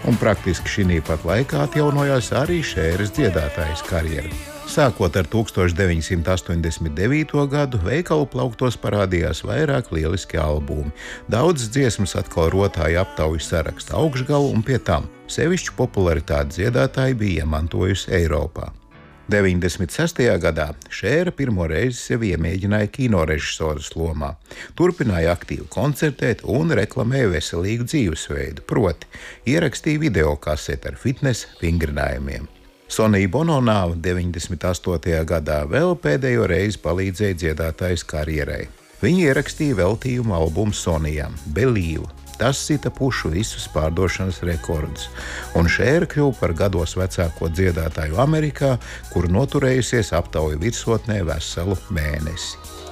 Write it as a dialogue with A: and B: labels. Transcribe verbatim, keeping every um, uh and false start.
A: Un praktiski šī pat laikā atjaunojās arī Šēras dziedātājas karjera. Sākot ar tūkstoš deviņsimt astoņdesmit devīto gadu, veikalu plauktos parādījās vairāk lieliski albumi. Daudzas dziesmas atkal rotāja aptauju saraksta augšgalu un pie tam sevišķu popularitāti dziedātāji bija iemantojusi Eiropā. deviņdesmit sestajā gadā Šēra pirmo reizi sevi iemēģināja kinorežisoras lomā. Turpināja aktīvi koncertēt un reklamēja veselīgu dzīvesveidu, proti ierakstīja videokaseti ar fitnesa vingrinājumiem. Sonija Bononāva deviņdesmit astotajā gadā vēl pēdējo reizi palīdzēja dziedātājas karjerai. Viņa ierakstīja veltījumu albumu Sonijam Believe. Tas sita pušu visus pārdošanas rekordus, un Šēra kļuva par gados vecāko dziedātāju Amerikā, kur noturējusies aptauju virsotnē veselu mēnesi.